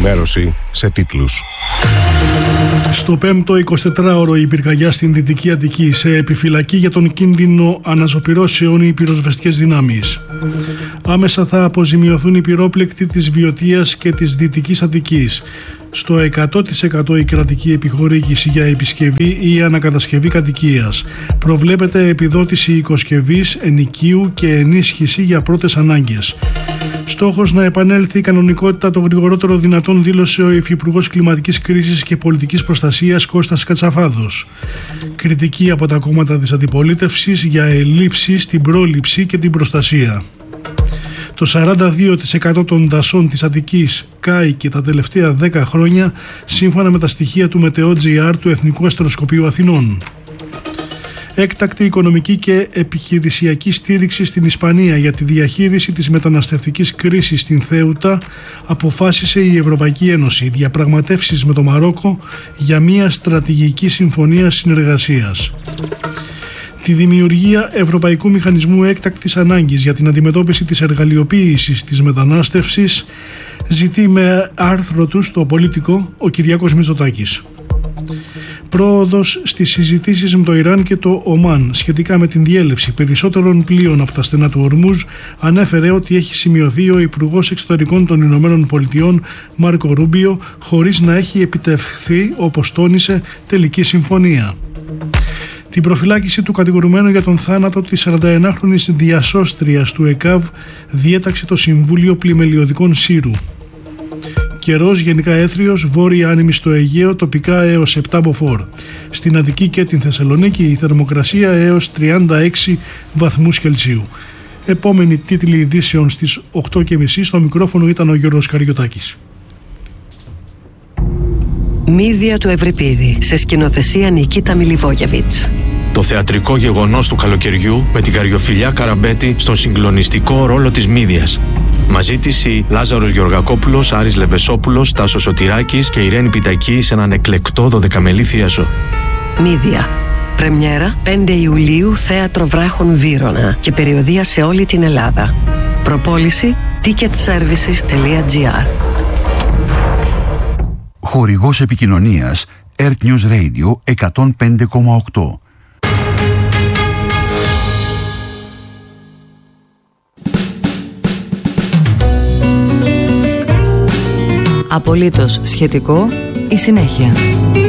Ενημέρωση σε τίτλους. Στο 5ο 24ωρο η πυρκαγιά στην Δυτική Αττική, σε επιφυλακή για τον κίνδυνο αναζωπυρώσεων οι πυροσβεστικές δυνάμεις. Άμεσα θα αποζημιωθούν οι πυρόπληκτοι της Βιωτίας και της Δυτικής Αττικής. Στο 100% η κρατική επιχορήγηση για επισκευή ή ανακατασκευή κατοικίας. Προβλέπεται επιδότηση οικοσκευής, ενοικίου και ενίσχυση για πρώτες ανάγκες. Στόχος να επανέλθει η κανονικότητα το γρηγορότερο δυνατόν, δήλωσε ο Υφυπουργός Κλιματικής Κρίσης και Πολιτικής Προστασίας Κώστας Κατσαφάδος. Κριτική από τα κόμματα της αντιπολίτευσης για ελλείψεις στην πρόληψη και την προστασία. Το 42% των δασών της Αττικής κάηκε τα τελευταία 10 χρόνια, σύμφωνα με τα στοιχεία του Μετεό.gr του Εθνικού Αστροσκοπείου Αθηνών. Έκτακτη οικονομική και επιχειρησιακή στήριξη στην Ισπανία για τη διαχείριση της μεταναστευτικής κρίσης στην Θέουτα αποφάσισε η Ευρωπαϊκή Ένωση. Διαπραγματεύσεις με το Μαρόκο για μια στρατηγική συμφωνία συνεργασίας. Τη δημιουργία Ευρωπαϊκού Μηχανισμού Έκτακτης Ανάγκης για την αντιμετώπιση της εργαλειοποίησης της μετανάστευσης ζητεί με άρθρο του στο Πολίτικο ο Κυριάκος Μητσοτάκης. Πρόοδος στις συζητήσεις με το Ιράν και το Ομάν σχετικά με την διέλευση περισσότερων πλοίων από τα στενά του Ορμούζ ανέφερε ότι έχει σημειωθεί ο Υπουργός Εξωτερικών των Ηνωμένων Πολιτειών Μάρκο Ρούμπιο, χωρίς να έχει επιτευχθεί, όπως τόνισε, τελική συμφωνία. Την προφυλάκηση του κατηγορουμένου για τον θάνατο της 41χρονης διασώστριας του ΕΚΑΒ διέταξε το Συμβούλιο Πλημελιωδικών Σύρου. Καιρός γενικά έθριος, βόρεια άνεμη στο Αιγαίο, τοπικά έως 7 μποφόρ. Στην Αττική και την Θεσσαλονίκη η θερμοκρασία έως 36 βαθμούς Κελσίου. Επόμενη τίτλοι ειδήσεων στις 8.30. Στο μικρόφωνο ήταν ο Γιώργος Καριωτάκης. Μύδια του Ευρυπίδη, σε σκηνοθεσία Νικίτα Μιλιβόγεβιτς. Το θεατρικό γεγονός του καλοκαιριού με την Καριοφιλιά Καραμπέτη στον συγκλονιστικό ρόλο της Μύδιας. Μαζί της οι Λάζαρος Γεωργακόπουλος, Άρης Λεμπεσόπουλος, Τάσος Σωτηράκης και Ιρένη Πιτακή σε έναν εκλεκτό 12μελή θίασο. Μύδια. Πρεμιέρα 5 Ιουλίου, Θέατρο Βράχων Βύρωνα και περιοδεία σε όλη την Ελλάδα. Προπόληση ticketservices.gr. Χορηγός επικοινωνίας Earth News Radio 105,8. Απολύτως σχετικό η συνέχεια.